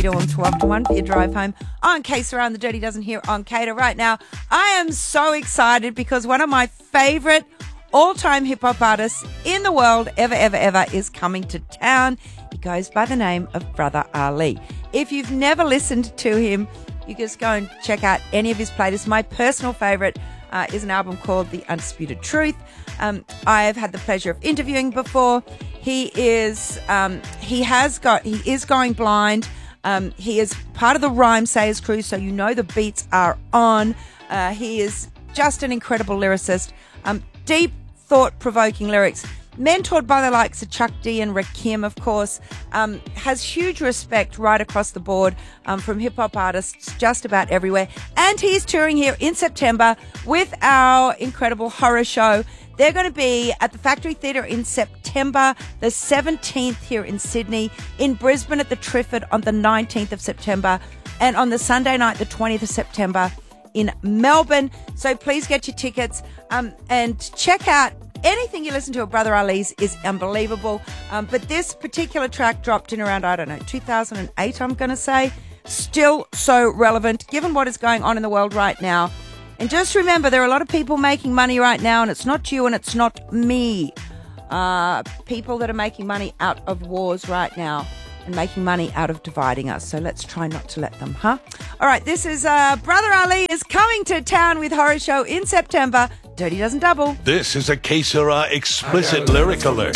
doing 12 to 1 for your drive home on K-Sara and the Dirty Dozen here on Cater. Right now, I am so excited because one of my favourite all-time hip-hop artists in the world ever is coming to town. He goes by the name of Brother Ali. If you've never listened to him, you just go and check out any of his playlists. My personal favourite is an album called The Undisputed Truth. I've had the pleasure of interviewing before. He is going blind. He is part of the Rhyme Sayers crew, so you know the beats are on. He is just an incredible lyricist. Deep, thought-provoking lyrics. Mentored by the likes of Chuck D and Rakim, of course. Has huge respect right across the board from hip-hop artists just about everywhere. And he's touring here in September with our incredible horror show. They're going to be at the Factory Theatre in September the 17th here in Sydney, in Brisbane at the Triffid on the 19th of September, and on the Sunday night, the 20th of September in Melbourne. So please get your tickets and check out anything you listen to of Brother Ali's is unbelievable. But this particular track dropped in around, 2008, I'm going to say. Still so relevant, given what is going on in the world right now. And just remember, there are a lot of people making money right now, and it's not you and it's not me. People that are making money out of wars right now and making money out of dividing us. So let's try not to let them, huh? All right, this is Brother Ali is coming to town with Horror Show in September. Dirty Dozen Double. This is a K-Sara explicit lyric alert.